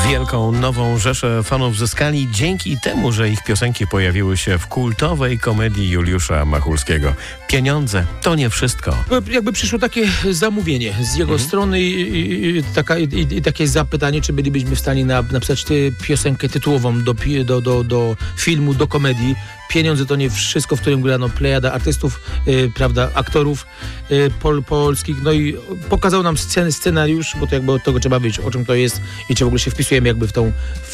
Wielką nową rzeszę fanów zyskali dzięki temu, że ich piosenki pojawiły się w kultowej komedii Juliusza Machulskiego. Pieniądze to nie wszystko. Jakby przyszło takie zamówienie z jego strony i takie zapytanie, czy bylibyśmy w stanie napisać piosenkę tytułową do filmu, do komedii. Pieniądze to nie wszystko, w którym grano plejada artystów, prawda, aktorów polskich. No i pokazał nam scenariusz, bo to jakby od tego trzeba wiedzieć, o czym to jest i czy w ogóle się wpisujemy jakby w tą